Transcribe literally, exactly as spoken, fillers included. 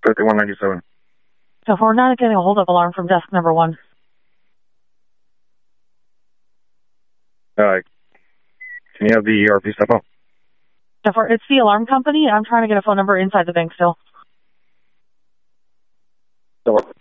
fifty-one ninety-seven. So we're not getting a hold-up alarm from desk number one. Uh, can you have the E R P step up? So for, it's the alarm company. I'm trying to get a phone number inside the bank still. So